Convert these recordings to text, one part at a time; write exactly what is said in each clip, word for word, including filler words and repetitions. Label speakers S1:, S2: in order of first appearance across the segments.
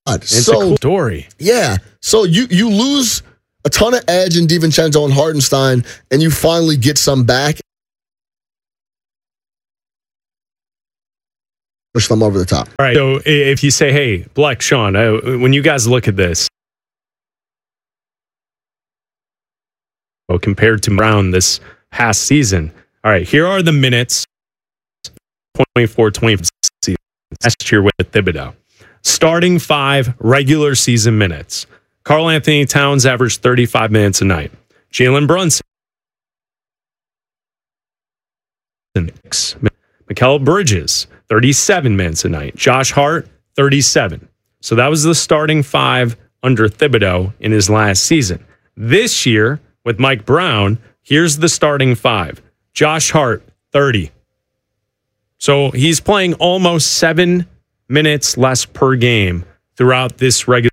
S1: It's
S2: so,
S1: a cool story.
S2: Yeah. So you, you lose a ton of edge in DiVincenzo and Hartenstein, and you finally get some back. Push them over the top.
S1: All right. So if you say, hey, Bleck, Sean, uh, when you guys look at this, well, compared to Brown this past season, all right, here are the minutes twenty-four twenty-five season last year with Thibodeau. Starting five regular season minutes. Karl Anthony Towns averaged thirty-five minutes a night. Jalen Brunson. Mikal Bridges, thirty-seven minutes a night. Josh Hart, thirty-seven. So that was the starting five under Thibodeau in his last season. This year, with Mike Brown, here's the starting five. Josh Hart, thirty. So he's playing almost seven minutes less per game throughout this regular.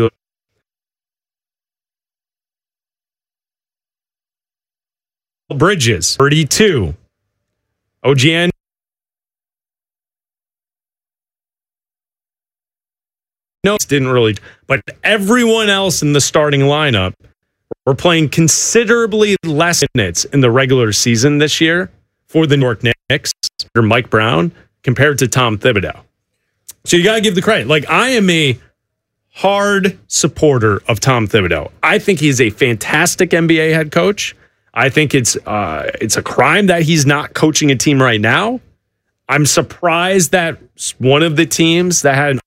S1: Bridges, thirty-two. O G N. No, didn't really, but everyone else in the starting lineup were playing considerably less minutes in the regular season this year for the New York Knicks or Mike Brown compared to Tom Thibodeau. So you got to give the credit. Like, I am a hard supporter of Tom Thibodeau. I think he's a fantastic N B A head coach. I think it's uh, it's a crime that he's not coaching a team right now. I'm surprised that one of the teams that had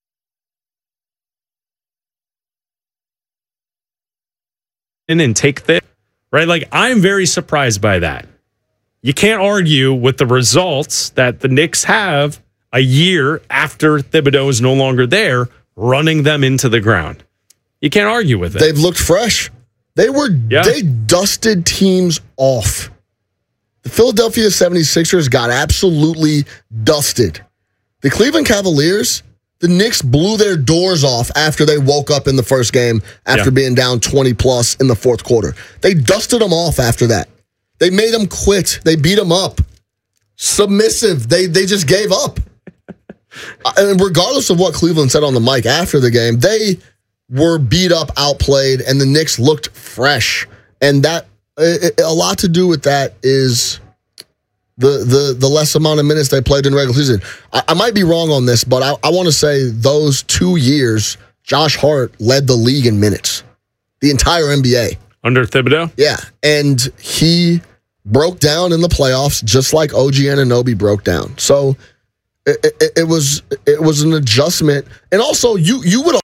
S1: in and take this, right? Like, I'm very surprised by that. You can't argue with the results that the Knicks have a year after Thibodeau is no longer there, running them into the ground. You can't argue with it.
S2: They've looked fresh. They were
S1: yeah.
S2: they dusted teams off. The Philadelphia seventy-sixers got absolutely dusted. The Cleveland Cavaliers, the Knicks blew their doors off after they woke up in the first game after yeah. being down twenty plus in the fourth quarter. They dusted them off after that. They made them quit. They beat them up. Submissive. They they just gave up. And regardless of what Cleveland said on the mic after the game, they were beat up, outplayed, and the Knicks looked fresh. And that a lot to do with that is the the the less amount of minutes they played in regular season. I, I might be wrong on this, but I, I want to say those two years, Josh Hart led the league in minutes, the entire N B A.
S1: Under Thibodeau?
S2: Yeah, and he broke down in the playoffs just like O G Anunoby broke down. So it, it, it was it was an adjustment, and also you you would.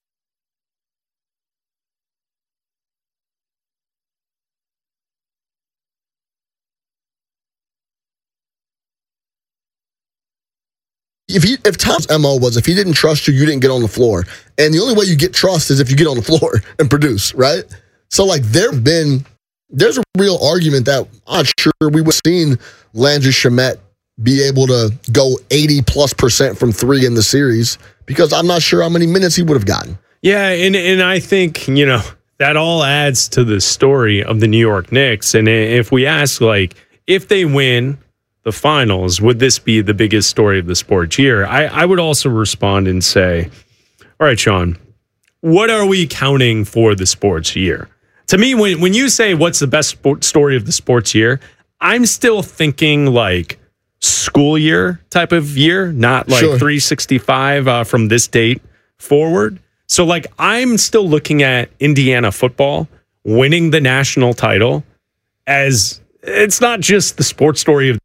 S2: If he, if Tom's M O was if he didn't trust you, you didn't get on the floor. And the only way you get trust is if you get on the floor and produce, right? So, like, there have been, there's a real argument that I'm not sure we would have seen Landry Shamet be able to go eighty plus percent from three in the series because I'm not sure how many minutes he would have gotten.
S1: Yeah, and, and I think, you know, that all adds to the story of the New York Knicks. And if we ask, like, if they win the finals, would this be the biggest story of the sports year? I, I would also respond and say, all right, Sean, what are we counting for the sports year? To me, when, when you say what's the best sport story of the sports year, I'm still thinking like school year type of year, not like sure. three sixty-five uh, from this date forward. So like I'm still looking at Indiana football winning the national title as it's not just the sports story of